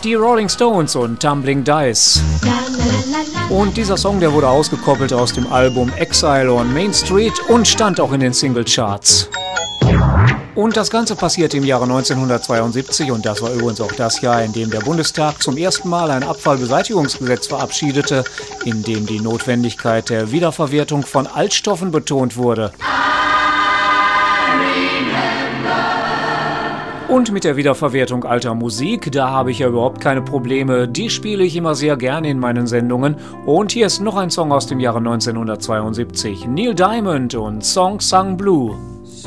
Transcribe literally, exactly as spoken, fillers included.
Die Rolling Stones und Tumbling Dice. Und dieser Song, der wurde ausgekoppelt aus dem Album Exile on Main Street und stand auch in den Singlecharts. Und das Ganze passierte im Jahre neunzehnhundertzweiundsiebzig und das war übrigens auch das Jahr, in dem der Bundestag zum ersten Mal ein Abfallbeseitigungsgesetz verabschiedete, in dem die Notwendigkeit der Wiederverwertung von Altstoffen betont wurde. Und mit der Wiederverwertung alter Musik, da habe ich ja überhaupt keine Probleme. Die spiele ich immer sehr gerne in meinen Sendungen. Und hier ist noch ein Song aus dem Jahre neunzehnhundertzweiundsiebzig. Neil Diamond und Song Sung Blue.